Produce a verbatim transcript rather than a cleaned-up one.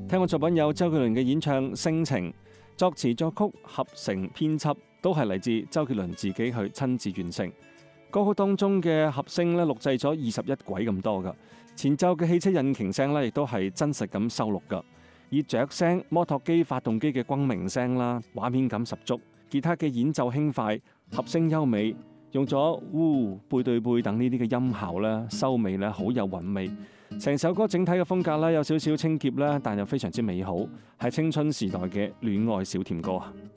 聽過作品有周杰倫嘅演唱《性情》，作詞作曲合成編輯都係嚟自周杰倫自己去親自完成。歌曲當中嘅合聲咧錄製咗二十一軌咁多噶，前奏嘅汽車引擎聲咧亦都係真實咁收錄噶，以雀聲、摩托機發動機嘅轟鳴聲啦，畫面感十足。吉他嘅演奏輕快，合聲優美，用咗嗚、背對背等呢啲嘅音效咧，收尾咧好有韻味。成首歌整體嘅風格咧有少少清澀啦，但又非常之美好，係青春時代嘅戀愛小甜歌啊！